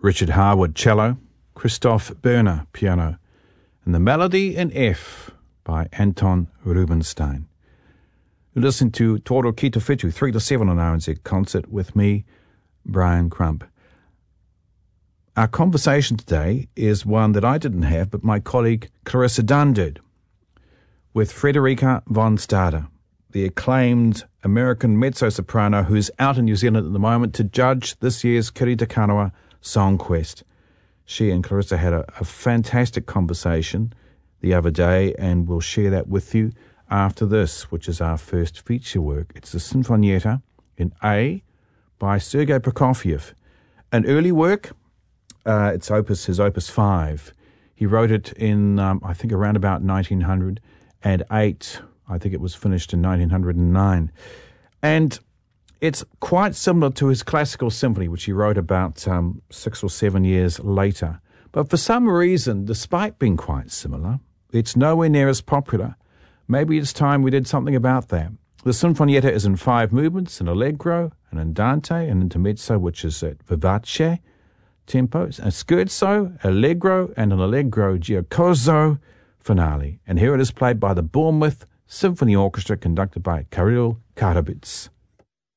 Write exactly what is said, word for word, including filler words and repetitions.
Richard Harwood, cello, Christoph Berner, piano, and the Melody in F by Anton Rubinstein. You listen to Toro Ki Te Whetū, three to seven on R N Z Concert with me, Brian Crump. Our conversation today is one that I didn't have, but my colleague Clarissa Dunn did, with Frederica von Stade, the acclaimed American mezzo-soprano who's out in New Zealand at the moment to judge this year's Kirita Kanawa Song Quest. She and Clarissa had a, a fantastic conversation the other day, and we'll share that with you after this, which is our first feature work. It's the Sinfonietta in A by Sergei Prokofiev. An early work, uh, it's opus, his opus five. He wrote it in, um, I think, around about nineteen hundred eight. I think it was finished in nineteen oh nine. And it's quite similar to his classical symphony, which he wrote about um, six or seven years later. But for some reason, despite being quite similar, it's nowhere near as popular. Maybe it's time we did something about that. The Sinfonietta is in five movements, an allegro, an andante, an intermezzo, which is at vivace tempo, a scherzo, allegro, and an allegro giocoso finale. And here it is played by the Bournemouth Symphony Orchestra, conducted by Kirill Karavits.